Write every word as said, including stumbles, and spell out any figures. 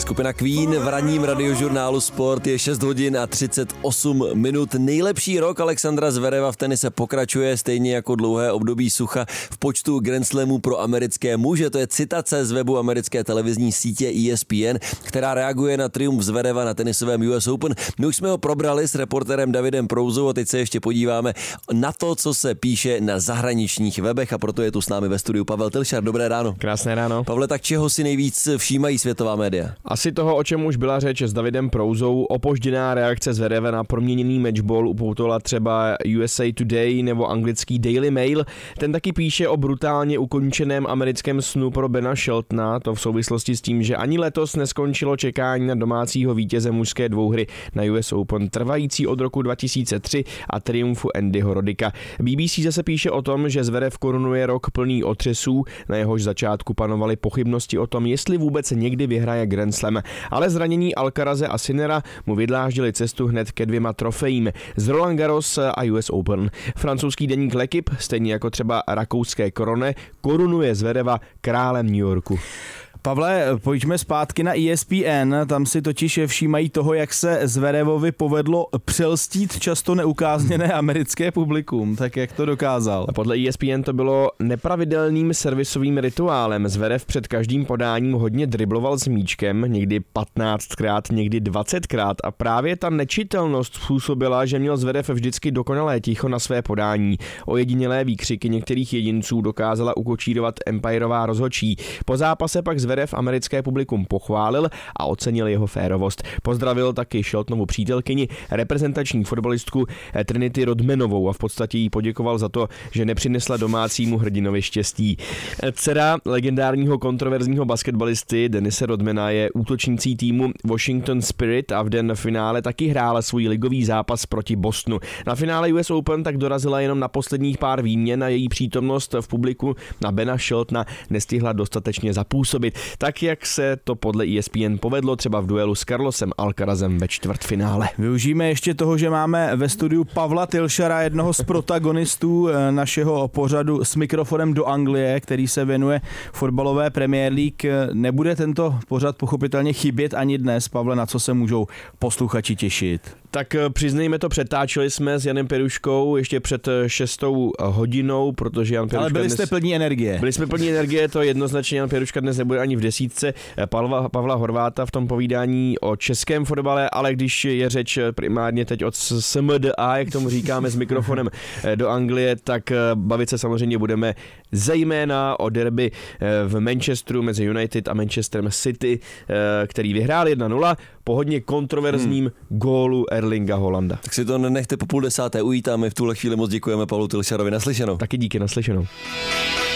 Skupina Queen v ranním radiožurnálu Sport je šest hodin a třicet osm minut. Nejlepší rok Alexandra Zvereva v tenise pokračuje stejně jako dlouhé období sucha v počtu Grand Slamů pro americké muže. To je citace z webu americké televizní sítě E S P N, která reaguje na triumf Zvereva na tenisovém U S Open. My už jsme ho probrali s reporterem Davidem Prouzou a teď se ještě podíváme na to, co se píše na zahraničních webech, a proto je tu s námi ve studiu Pavel Tilšar. Dobré ráno. Krásné ráno. Pavle, tak čeho si nejvíc všímají světová média? Asi toho, o čem už byla řeč s Davidem Prouzou. Opožděná reakce Zvereva na proměněný matchball upoutala třeba U S A Today nebo anglický Daily Mail. Ten taky píše o brutálně ukončeném americkém snu pro Bena Sheltona, to v souvislosti s tím, že ani letos neskončilo čekání na domácího vítěze mužské dvouhry na U S Open, trvající od roku dva tisíce tři a triumfu Andyho Rodicka. B B C zase píše o tom, že Zverev korunuje rok plný otřesů, na jehož začátku panovaly pochybnosti o tom, jestli vůbec někdy vyhraje Grand Slam. Ale zranění Alcaraze a Sinnera mu vydláždili cestu hned ke dvěma trofejím z Roland Garros a U S Open. Francouzský deník L'Équipe, stejně jako třeba rakouské Korone, korunuje Zvereva králem New Yorku. Pavle, pojďme zpátky na E S P N, tam si totiž všímají toho, jak se Zverevovi povedlo přelstít často neukázněné americké publikum. Tak jak to dokázal? Podle E S P N to bylo nepravidelným servisovým rituálem. Zverev před každým podáním hodně dribloval s míčkem, někdy patnáctkrát, někdy dvacetkrát, a právě ta nečitelnost způsobila, že měl Zverev vždycky dokonalé ticho na své podání. Ojedinělé výkřiky některých jedinců dokázala ukočírovat empirová rozhodčí. Po zápase pak Zverev americké publikum pochválil a ocenil jeho férovost. Pozdravil taky Sheltonovu přítelkyni, reprezentační fotbalistku Trinity Rodmanovou, a v podstatě jí poděkoval za to, že nepřinesla domácímu hrdinovi štěstí. Dcera legendárního kontroverzního basketbalisty Denise Rodmana je útočnící týmu Washington Spirit a v den finále taky hrála svůj ligový zápas proti Bostonu. Na finále U S Open tak dorazila jenom na posledních pár výměn a její přítomnost v publiku na Bena Sheltona nestihla dostatečně zapůsobit. Tak, jak se to podle E S P N povedlo třeba v duelu s Carlosem Alcarazem ve čtvrtfinále. Využijeme ještě toho, že máme ve studiu Pavla Tilšara, jednoho z protagonistů našeho pořadu S mikrofonem do Anglie, který se věnuje fotbalové Premier League. Nebude tento pořad pochopitelně chybět ani dnes. Pavle, na co se můžou posluchači těšit? Tak přiznejme to, přetáčeli jsme s Janem Peruškou ještě před šestou hodinou, protože Jan Peruška Ale byli dnes... jste plní energie. Byli jsme plní energie, to jednoznačně. Jan Peruška dnes nebude ani v desítce Pavla, Pavla Horváta v tom povídání o českém fotbale, ale když je řeč primárně teď od S M D A, jak tomu říkáme, s mikrofonem do Anglie, tak bavit se samozřejmě budeme zejména o derby v Manchesteru mezi United a Manchesterem City, který vyhrál jedna nula po hodně kontroverzním hmm. gólu Erlinga Holanda. Tak si to nenechte po půl desáté ujít a my v tuhle chvíli moc děkujeme Pavlu Tilšarovi. Naslyšenou. Taky díky, naslyšenou.